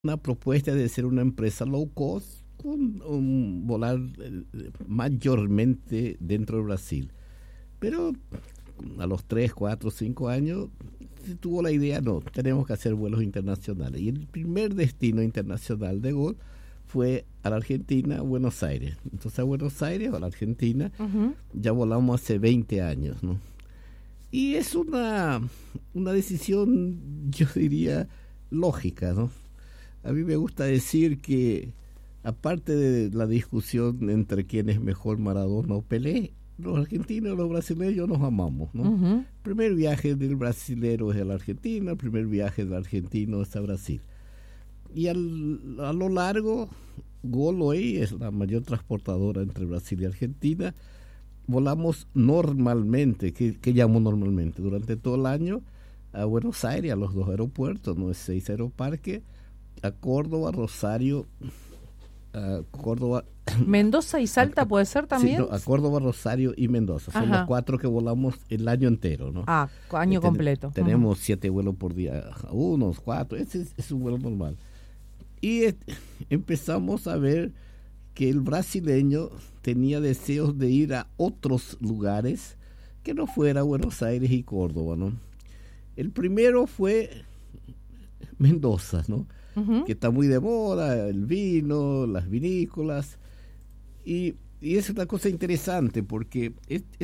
una propuesta de ser una empresa low cost con volar mayormente dentro de Brasil. Pero a los 3, 4, 5 años se tuvo la idea, no, tenemos que hacer vuelos internacionales. Y el primer destino internacional de Gol fue a la Argentina, a Buenos Aires. Entonces a Buenos Aires, a la Argentina, ya volamos hace 20 años, ¿no? Y es una decisión, yo diría, lógica, ¿no? A mí me gusta decir que, aparte de la discusión entre quién es mejor, Maradona o Pelé, los argentinos y los brasileños nos amamos, ¿no? El primer viaje del brasilero es a la Argentina, el primer viaje del argentino es a Brasil. Y a lo largo, Gol hoy es la mayor transportadora entre Brasil y Argentina. Volamos normalmente, ¿qué llamo normalmente? Durante todo el año a Buenos Aires, a los 2 aeropuertos, no es 6 aeroparques, a Córdoba, Rosario, a Córdoba... ¿Mendoza y Salta puede ser también? Sí, no, a Córdoba, Rosario y Mendoza. Son los 4 que volamos el año entero, ¿no? Año completo. Tenemos 7 vuelos por día, unos 4, ese es un vuelo normal. Y empezamos a ver que el brasileño tenía deseos de ir a otros lugares que no fuera Buenos Aires y Córdoba, ¿no? El primero fue Mendoza, ¿no? Que está muy de moda, el vino, las vinícolas, y es una cosa interesante porque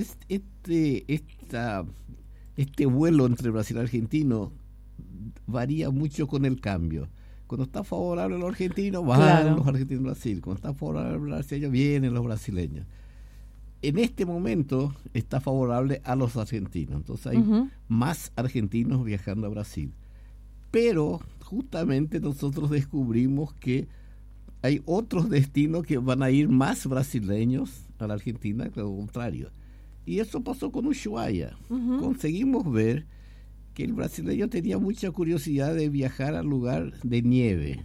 este vuelo entre Brasil y Argentino varía mucho con el cambio. Cuando está favorable a los argentinos, van los argentinos a Brasil. Cuando está favorable a los brasileños, vienen los brasileños. En este momento está favorable a los argentinos. Entonces hay más argentinos viajando a Brasil. Pero justamente nosotros descubrimos que hay otros destinos que van a ir más brasileños a la Argentina que lo contrario. Y eso pasó con Ushuaia. Conseguimos ver que el brasileño tenía mucha curiosidad de viajar al lugar de nieve.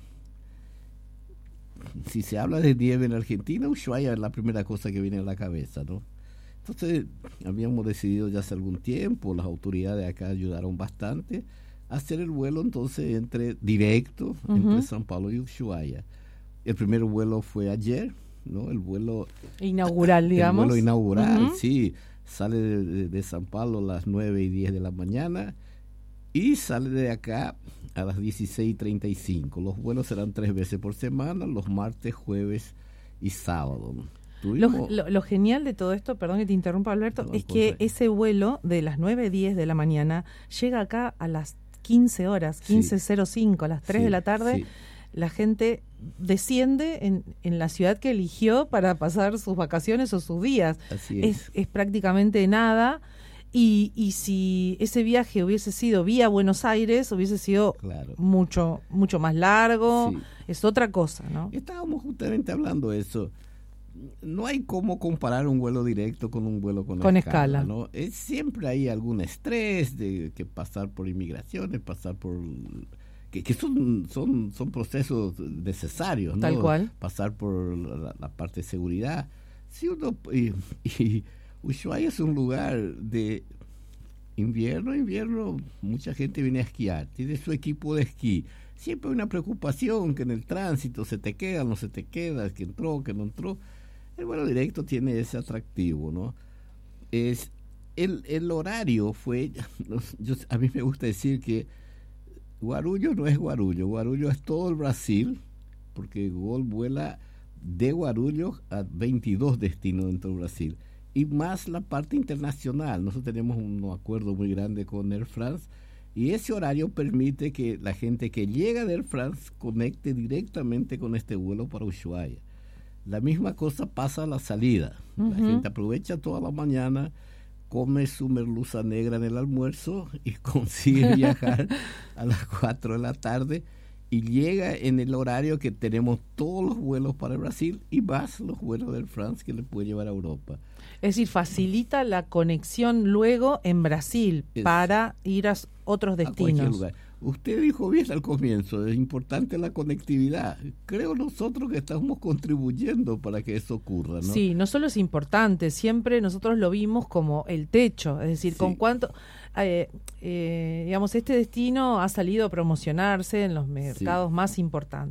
Si se habla de nieve en Argentina, Ushuaia es la primera cosa que viene a la cabeza, ¿no? Entonces, habíamos decidido ya hace algún tiempo, las autoridades acá ayudaron bastante a hacer el vuelo entonces directo entre São Paulo y Ushuaia. El primer vuelo fue ayer, ¿no? El vuelo inaugural, digamos. El vuelo inaugural, sí. Sale de São Paulo a las 9:10 de la mañana y sale de acá a las 16:35. Los vuelos serán 3 veces por semana, los martes, jueves y sábado. Lo genial de todo esto, perdón que te interrumpa, Alberto, es que ese vuelo de las 9:10 de la mañana llega acá a las 15 horas, 15:05, a las 3 de la tarde. Sí. La gente desciende en la ciudad que eligió para pasar sus vacaciones o sus días. Así es prácticamente nada. Y si ese viaje hubiese sido vía Buenos Aires, hubiese sido mucho más largo. Sí. Es otra cosa, ¿no? Estábamos justamente hablando de eso. No hay cómo comparar un vuelo directo con un vuelo con escala, ¿no? Siempre hay algún estrés de que pasar por inmigraciones, pasar por... que son procesos necesarios, ¿no? Tal cual. Pasar por la parte de seguridad. Si uno... y Ushuaia es un lugar de invierno, mucha gente viene a esquiar, tiene su equipo de esquí. Siempre hay una preocupación que en el tránsito se te queda, no se te queda, que entró, que no entró. El vuelo directo tiene ese atractivo, ¿no? El horario fue... a mí me gusta decir que Guarulhos no es Guarulhos, Guarulhos es todo el Brasil, porque Gol vuela de Guarulhos a 22 destinos dentro del Brasil. Y más la parte internacional. Nosotros tenemos un acuerdo muy grande con Air France y ese horario permite que la gente que llega de Air France conecte directamente con este vuelo para Ushuaia. La misma cosa pasa a la salida. La gente aprovecha toda la mañana, come su merluza negra en el almuerzo y consigue viajar a las 4 de la tarde y llega en el horario que tenemos todos los vuelos para el Brasil y más los vuelos de Air France que le puede llevar a Europa. Es decir, facilita la conexión luego en Brasil para ir a otros destinos. A cualquier lugar. Usted dijo bien al comienzo, es importante la conectividad. Creo nosotros que estamos contribuyendo para que eso ocurra, ¿no? Sí, no solo es importante, siempre nosotros lo vimos como el techo, es decir, con cuánto... digamos, este destino ha salido a promocionarse en los mercados más importantes.